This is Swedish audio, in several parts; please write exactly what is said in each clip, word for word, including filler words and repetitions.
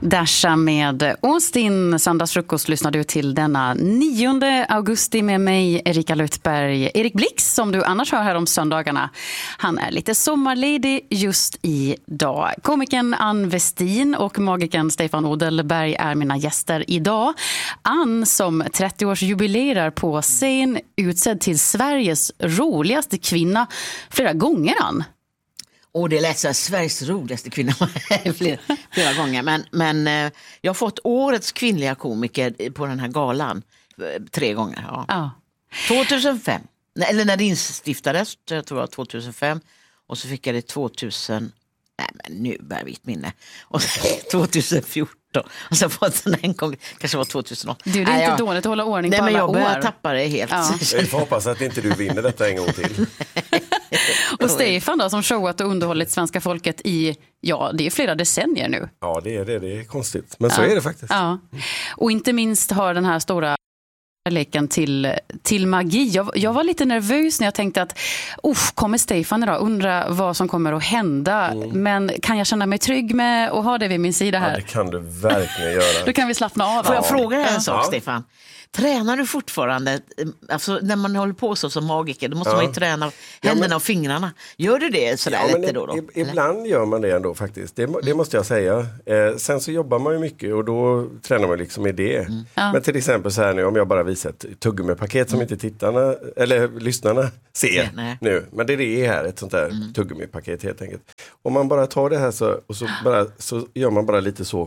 Dasha med Austin. Söndagsfrukost lyssnar du till denna nionde augusti med mig, Erika Lutberg. Erik Blix, som du annars hör här om söndagarna, han är lite sommarledig just idag. Komikern Ann Westin och magikern Stefan Odelberg är mina gäster idag. Ann, som trettio-årsjubilerar på scen, utsedd till Sveriges roligaste kvinna flera gånger, Ann. Och det lät så Sveriges roligaste kvinna flera, flera gånger. Men, men eh, jag har fått årets kvinnliga komiker på den här galan eh, tre gånger. Ja. Ja. tjugohundrafem, eller när det instiftades, jag tror jag tjugohundrafem. Och så fick jag det tvåtusen, nej men nu bär mitt minne. Och så tjugohundrafjorton. Och så fått den en gång, kanske var tjugohundraåtta. Du, det är nej, inte jag, dåligt att hålla ordning nej, på alla år. Nej men jag börjar tappa det helt. Ja. Jag får hoppas att inte du vinner detta en gång till. Och Stefan då, som showat och underhållit svenska folket i, ja, det är flera decennier nu. Ja, det är det. Det är konstigt. Men så ja. är det faktiskt. Ja. Och inte minst har den här stora leken till, till magi. Jag, jag var lite nervös när jag tänkte att uff, kommer Stefan idag? Undra vad som kommer att hända. Mm. Men kan jag känna mig trygg med att ha det vid min sida här? Ja, det kan du verkligen göra. Då kan vi slappna av. Får jag ja. fråga dig en sak, ja. Stefan? Tränar du fortfarande, alltså när man håller på så som magiker, då måste ja. man ju träna händerna ja, men, och fingrarna. Gör du det sådär ja, lite då? då i, ibland gör man det ändå faktiskt. Det, det måste jag säga. Eh, sen så jobbar man ju mycket och då tränar man liksom i det. Mm. Ja. Men till exempel så här nu, om jag bara visar ett tuggummi-paket som mm. inte tittarna, eller lyssnarna ser nej. nu. Men det är det här, ett sånt där mm. tuggummi-paket helt enkelt. Om man bara tar det här så, och så, bara, så gör man bara lite så.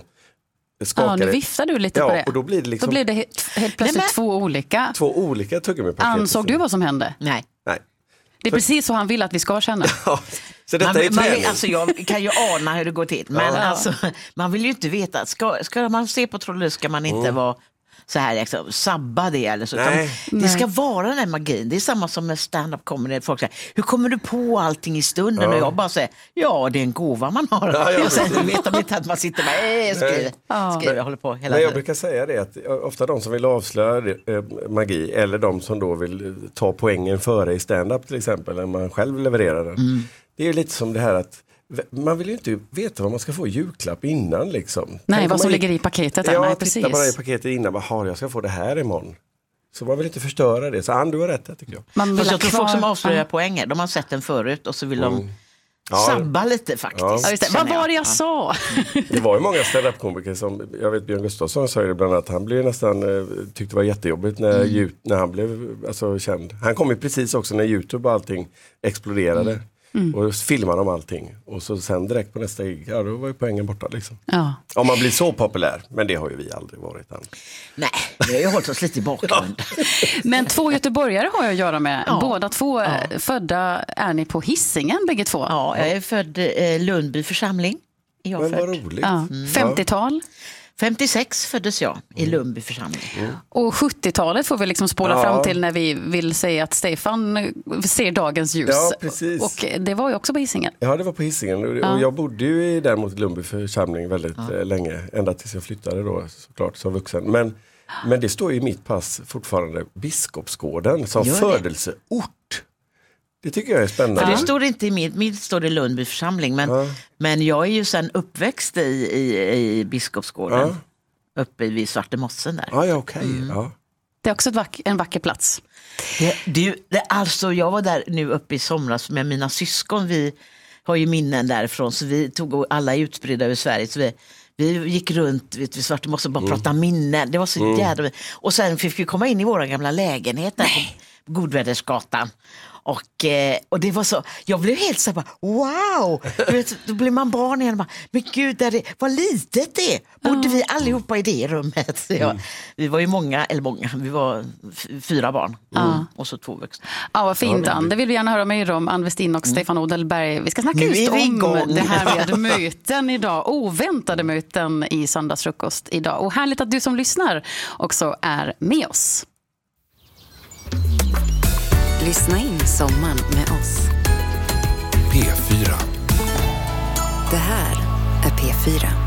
Ja, nu viftar du lite ja, på det. Och då blir det, liksom, då blir det helt, helt plötsligt nej, två olika. Två olika tuggummi-paket. Ansåg du vad som hände? Nej. Nej. Det är För, precis så han vill att vi ska känna. Ja, så detta man, är man träning. alltså jag kan ju ana hur det går till. Men ja. alltså, man vill ju inte veta. Ska, ska man se på Trollus ska man inte mm. vara så här liksom, sabba det eller så. Nej. Det ska vara den här magin. Det är samma som med stand-up comedy. Folk säger, hur kommer du på allting i stunden? Ja. Och jag bara säger, ja det är en gåva man har. Ja, jag sen vet de inte att man sitter med äh, skriver, ja. skriver, jag håller på hela Nej, jag tiden. brukar säga det att ofta de som vill avslöja eh, magi eller de som då vill ta poängen före i stand-up till exempel när man själv levererar den. Mm. Det är ju lite som det här att man vill ju inte veta vad man ska få i julklapp innan liksom. Nej, Tänk vad som man, ligger i paketet. Ja, nej, titta precis. bara i paketet innan. Vad har jag ska få det här imorgon. Så man vill inte förstöra det. Så Ann, du har rätt, tycker jag. Man vill jag tror kvar... folk som avslöjar poänger, de har sett den förut och så vill mm. de ja. sabba lite faktiskt. Ja. Ja, just det. Vad var det jag sa? Det var ju många stand-up-komiker som, jag vet Björn Gustafsson sa ju bland annat, han blev nästan, tyckte det var jättejobbigt när, mm. ju, när han blev alltså, känd. Han kom ju precis också när YouTube och allting exploderade. Mm. Mm. Och filmade om allting. Och så sen direkt på nästa gig, ja då var ju poängen borta liksom. Ja. Om man blir så populär, men det har ju vi aldrig varit än. Nej, vi har ju hållit oss lite i bakgrund. Ja. Men två göteborgare har jag att göra med. Ja. Båda två ja. födda är ni på Hisingen, bägge två? Ja, jag är född eh, Lundby församling. Jag men vad roligt. Ja. Mm. femtiotal? femtiosex föddes jag i Lundby församling. Mm. Och sjuttiotalet får vi liksom spåra ja. fram till när vi vill säga att Stefan ser dagens ljus. Ja, precis. Och det var ju också på Hisingen. Ja, det var på Hisingen. Och ja. jag bodde ju i däremot Lundby församling väldigt ja. länge. Ända tills jag flyttade då, såklart, som vuxen. Men, men det står ju i mitt pass fortfarande Biskopsgården som födelseort. Det tycker jag är spännande. För det står inte i mitt, mitt står det Lundby församling. Men, ja. men jag är ju sen uppväxt i, i, i Biskopsgården. Ja. Uppe vid Svartemossen där. Ja, ja okej. Okay. Mm. Ja. Det är också ett vack, en vacker plats. Det, det, det, alltså, jag var där nu uppe i somras med mina syskon. Vi har ju minnen därifrån. Så vi tog alla utspridda över Sverige. Så vi, vi gick runt vid Svartemossen och bara mm. pratade minnen. Det var så mm. jävla... Och sen fick vi komma in i våra gamla lägenhet där Nej. på Godvädersgatan. Och, eh, och det var så, jag blev helt så här, wow, du vet, då blir man barn igen och bara, men gud, där det, vad litet det är. Bodde oh. vi allihopa i det rummet. Så jag, mm. Vi var ju många, eller många, vi var f- fyra barn mm. och så två vuxna. Ja, vad fint Ann, det vill vi gärna höra mer om, Ann Westin och mm. Stefan Odelberg. Vi ska snacka nu just om igång. det här med möten idag, oväntade möten i söndagsfrukost idag. Och härligt att du som lyssnar också är med oss. Lyssna in sommaren med oss. P fyra. Det här är P fyra.